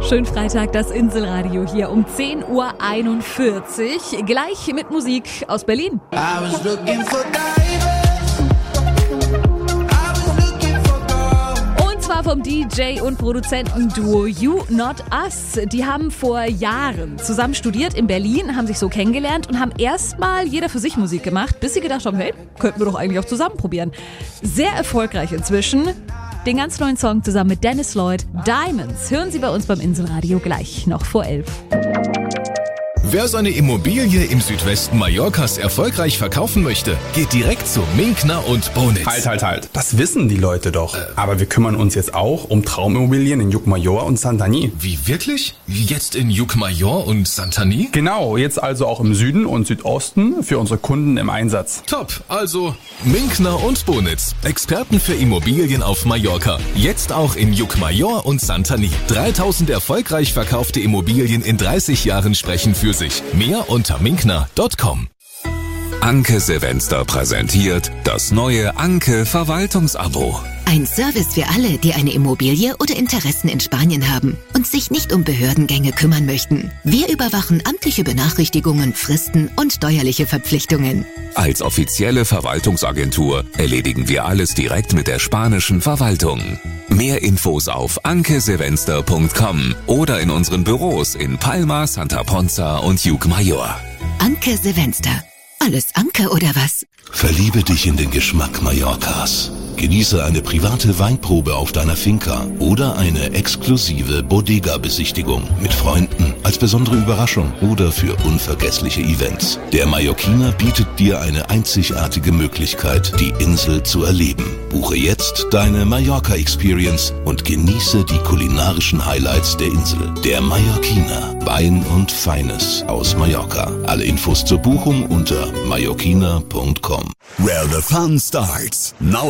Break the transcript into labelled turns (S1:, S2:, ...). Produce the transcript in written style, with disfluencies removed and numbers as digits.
S1: Schönen Freitag, das Inselradio hier um 10.41 Uhr. Gleich mit Musik aus Berlin. Und zwar vom DJ und Produzentenduo You Not Us. Die haben vor Jahren zusammen studiert in Berlin, haben sich so kennengelernt und haben erstmal jeder für sich Musik gemacht, bis sie gedacht haben, hey, könnten wir doch eigentlich auch zusammen probieren. Sehr erfolgreich inzwischen. Den ganz neuen Song zusammen mit Dennis Lloyd, Diamonds, hören Sie bei uns beim Inselradio gleich noch vor 11.
S2: Wer seine Immobilie im Südwesten Mallorcas erfolgreich verkaufen möchte, geht direkt zu Minkner und Bonitz.
S3: Halt. Das wissen die Leute doch. Aber wir kümmern uns jetzt auch um Traumimmobilien in Llucmajor und Santanyí.
S2: Wie, wirklich? Jetzt in Llucmajor und Santanyí?
S3: Genau, jetzt also auch im Süden und Südosten für unsere Kunden im Einsatz.
S2: Top, also Minkner und Bonitz, Experten für Immobilien auf Mallorca. Jetzt auch in Llucmajor und Santanyí. 3000 erfolgreich verkaufte Immobilien in 30 Jahren sprechen für sich. Mehr unter minkner.com.
S4: Anke Silvester präsentiert das neue Anke Verwaltungsabo.
S5: Ein Service für alle, die eine Immobilie oder Interessen in Spanien haben und sich nicht um Behördengänge kümmern möchten. Wir überwachen amtliche Benachrichtigungen, Fristen und steuerliche Verpflichtungen.
S4: Als offizielle Verwaltungsagentur erledigen wir alles direkt mit der spanischen Verwaltung. Mehr Infos auf ankesilvester.com oder in unseren Büros in Palma, Santa Ponza und Llucmajor.
S5: Anke Silvester. Alles Anke oder was?
S6: Verliebe dich in den Geschmack Mallorcas. Genieße eine private Weinprobe auf deiner Finca oder eine exklusive Bodega-Besichtigung mit Freunden als besondere Überraschung oder für unvergessliche Events. Der Mallorquiner bietet dir eine einzigartige Möglichkeit, die Insel zu erleben. Buche jetzt deine Mallorca-Experience und genieße die kulinarischen Highlights der Insel. Der Mallorquiner. Wein und Feines aus Mallorca. Alle Infos zur Buchung unter mallorquiner.com.
S7: Where the fun starts. Now